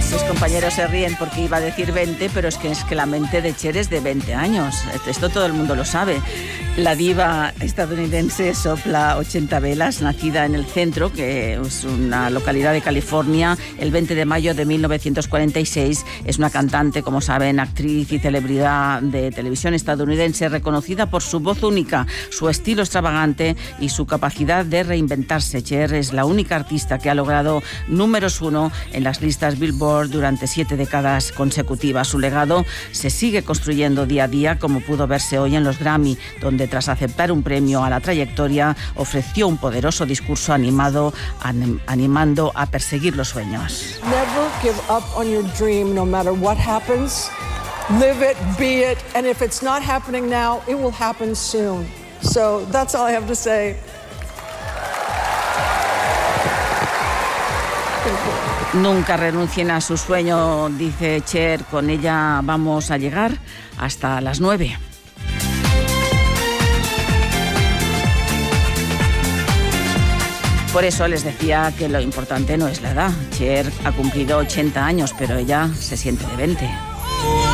Sus compañeros se ríen porque iba a decir 20, pero es que la mente de Cher es de 20 años. Esto todo el mundo lo sabe. La diva estadounidense sopla 80 velas, nacida en el Centro, que es una localidad de California, el 20 de mayo de 1946. Es una cantante, como saben, actriz y celebridad de televisión estadounidense, reconocida por su voz única, su estilo extravagante y su capacidad de reinventarse. Cher es la única artista que ha logrado números 1 en las listas Billboard durante 7 décadas consecutivas. Su legado se sigue construyendo día a día, como pudo verse hoy en los Grammy, donde tras aceptar un premio a la trayectoria, ofreció un poderoso discurso animando a perseguir los sueños. Never give up on your dream, no matter what happens. Live it, be it, and if it's not happening now, it will happen soon. So that's all I have to say. Nunca renuncien a su sueño, dice Cher. Con ella vamos a llegar hasta las 9. Por eso les decía que lo importante no es la edad. Cher ha cumplido 80 años, pero ella se siente de 20.